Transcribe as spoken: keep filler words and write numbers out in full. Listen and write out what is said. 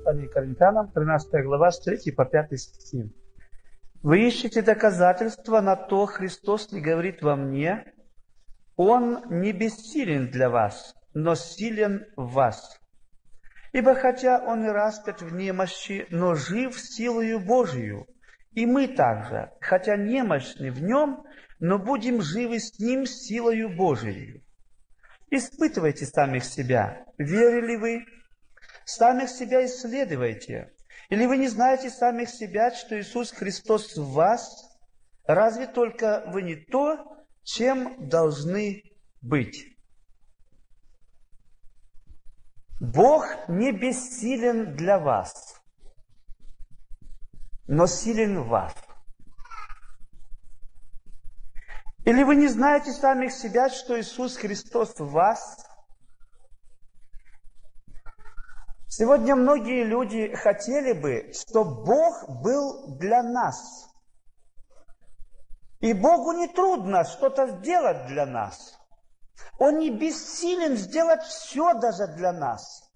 послание к Коринфянам, тринадцатая глава, с третьего по пятый стихи. «Вы ищете доказательства на то, Христос не говорит во мне, Он не бессилен для вас, но силен в вас. Ибо хотя Он и распят в немощи, но жив силою Божию, и мы также, хотя немощны в Нем, но будем живы с Ним силою Божией. Испытывайте самих себя, верили вы, самих себя исследуйте. Или вы не знаете самих себя, что Иисус Христос в вас? Разве только вы не то, чем должны быть?» Бог не бессилен для вас, но силен в вас. Или вы не знаете самих себя, что Иисус Христос в вас? Сегодня многие люди хотели бы, чтобы Бог был для нас. И Богу не трудно что-то сделать для нас. Он не бессилен сделать все даже для нас.